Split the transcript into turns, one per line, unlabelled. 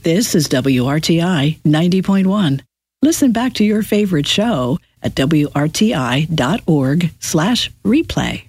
This is WRTI 90.1. Listen back to your favorite show at WRTI.org/replay.